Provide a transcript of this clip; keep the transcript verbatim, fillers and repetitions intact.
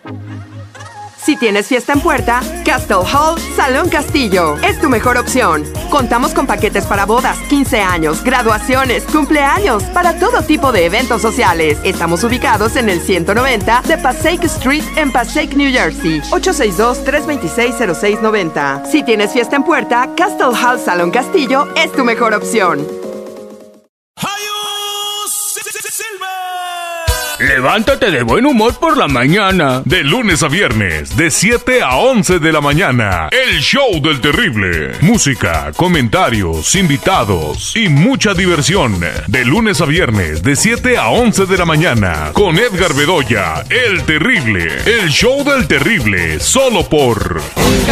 Si tienes fiesta en puerta, Castle Hall Salón Castillo es tu mejor opción. Contamos con paquetes para bodas, quince años, graduaciones, cumpleaños, para todo tipo de eventos sociales. Estamos ubicados en el ciento noventa de Passaic Street en Passaic, New Jersey. ocho seis dos, tres dos seis, cero seis nueve cero. Si tienes fiesta en puerta, Castle Hall Salón Castillo es tu mejor opción. Levántate de buen humor por la mañana. De lunes a viernes, de siete a once de la mañana. El show del terrible. Música, comentarios, invitados y mucha diversión. De lunes a viernes, de siete a once de la mañana. Con Edgar Bedoya, el terrible. El show del terrible, solo por...